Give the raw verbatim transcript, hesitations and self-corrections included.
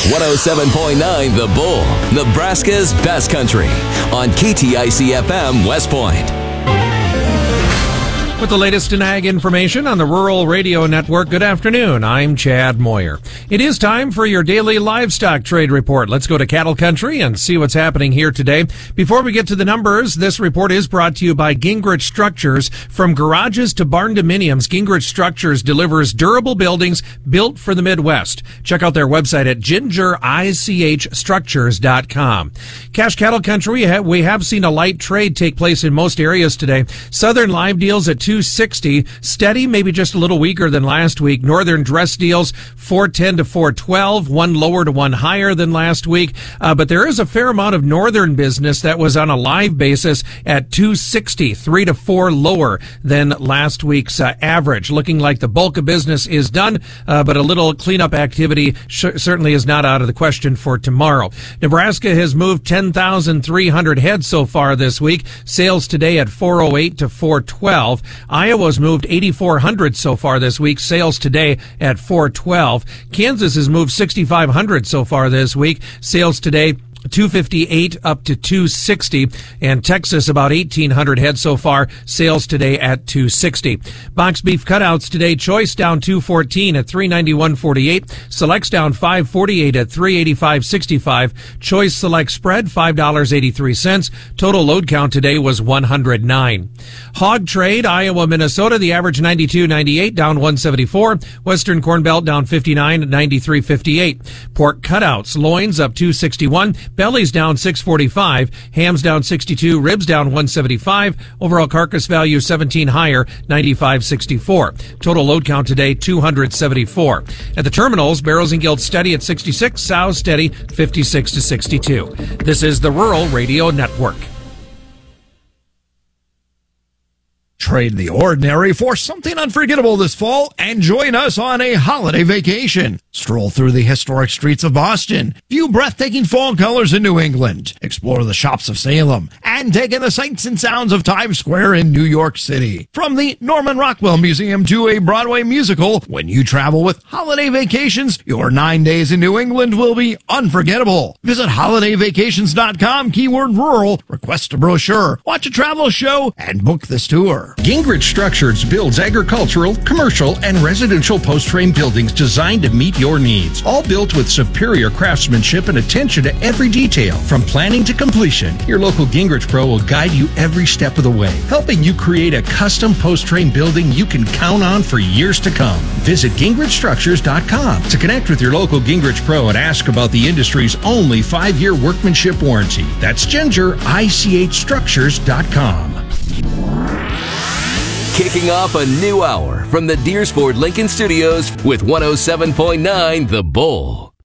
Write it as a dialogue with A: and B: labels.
A: one oh seven point nine The Bull, Nebraska's best country, on K T I C F M West Point.
B: With the latest in ag information on the Rural Radio Network, good afternoon. I'm Chad Moyer. It is time for your daily livestock trade report. Let's go to cattle country and see what's happening here today. Before we get to the numbers, this report is brought to you by Gingrich Structures. From garages to barn dominiums, Gingrich Structures delivers durable buildings built for the Midwest. Check out their website at ginger ich structures dot com. Cash cattle country, we have seen a light trade take place in most areas today. Southern live deals at two sixty, steady, maybe just a little weaker than last week. Northern dress deals four ten to four twelve, one lower to one higher than last week. Uh, but there is a fair amount of northern business that was on a live basis at two sixty, three to four lower than last week's uh, average. Looking like the bulk of business is done, uh, but a little cleanup activity sh- certainly is not out of the question for tomorrow. Nebraska has moved ten thousand three hundred head so far this week. Sales today at four oh eight to four twelve. Iowa's moved eighty-four hundred so far this week. Sales today at four twelve. Kansas has moved sixty-five hundred so far this week. Sales today two fifty-eight up to two sixty, and Texas about eighteen hundred head so far. Sales today at two sixty. Box beef cutouts today. Choice down two fourteen at three ninety-one forty-eight. Selects down five forty-eight at three eighty-five sixty-five. Choice select spread five dollars and eighty-three cents. Total load count today was one hundred nine. Hog trade, Iowa, Minnesota, the average ninety-two ninety-eight, down one seventy-four. Western Corn Belt down fifty-nine at ninety-three fifty-eight. Pork cutouts, loins up two sixty-one. Bellies down six forty-five, hams down sixty-two, ribs down one seventy-five, overall carcass value seventeen higher, ninety-five sixty-four. Total load count today, two hundred seventy-four. At the terminals, barrels and gilts steady at sixty-six, sows steady fifty-six to sixty-two. This is the Rural Radio Network.
C: Trade the ordinary for something unforgettable this fall and join us on a holiday vacation. Stroll through the historic streets of Boston, view breathtaking fall colors in New England, explore the shops of Salem, and take in the sights and sounds of Times Square in New York City. From the Norman Rockwell Museum to a Broadway musical, when you travel with Holiday Vacations, your nine days in New England will be unforgettable. Visit holiday vacations dot com, keyword rural, request a brochure, watch a travel show, and book this tour.
D: Gingrich Structures builds agricultural, commercial, and residential post-frame buildings designed to meet your needs. All built with superior craftsmanship and attention to every detail. From planning to completion, your local Gingrich Pro will guide you every step of the way, helping you create a custom post-frame building you can count on for years to come. Visit gingrich structures dot com to connect with your local Gingrich Pro and ask about the industry's only five-year workmanship warranty. That's ginger ich structures dot com.
A: Kicking off a new hour from the Deersford Lincoln Studios with one oh seven point nine The Bull.